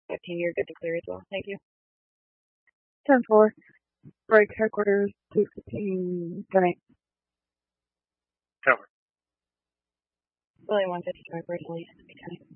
15, you're good to clear as well. Thank you. 10-4. Break headquarters 215. 10-8. Cover. William 155, personally.